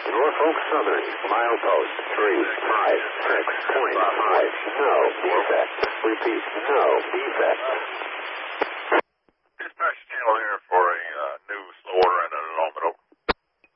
Norfolk Southern, milepost 356.5. No defect. Repeat, no defect.